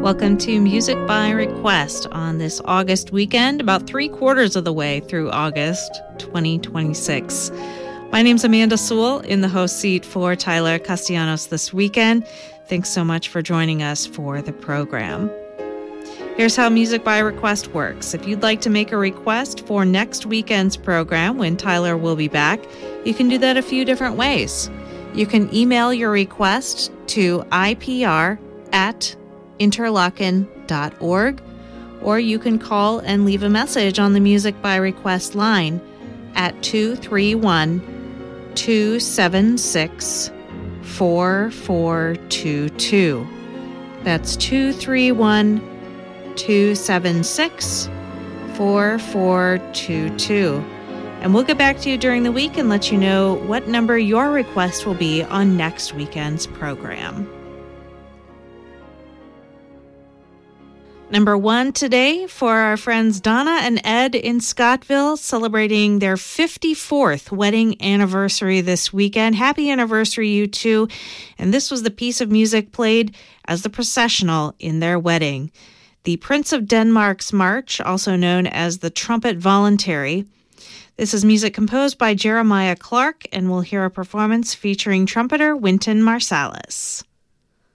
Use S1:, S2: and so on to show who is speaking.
S1: Welcome to Music by Request on this August weekend, about 3/4 of the way through August 2026. My name's Amanda Sewell in the host seat for Tyler Castellanos this weekend. Thanks so much for joining us for the program. Here's how Music by Request works. If you'd like to make a request for next weekend's program when Tyler will be back, you can do that a few different ways. You can email your request to ipr@interlochen.org, or you can call and leave a message on the Music by Request line at 231-276-4422. That's 231-276-4422. And we'll get back to you during the week and let you know what number your request will be on next weekend's program. Number 1 today for our friends Donna and Ed in Scottville, celebrating their 54th wedding anniversary this weekend. Happy anniversary, you two. And this was the piece of music played as the processional in their wedding. The Prince of Denmark's March, also known as the Trumpet Voluntary. This is music composed by Jeremiah Clark, and we'll hear a performance featuring trumpeter Wynton Marsalis.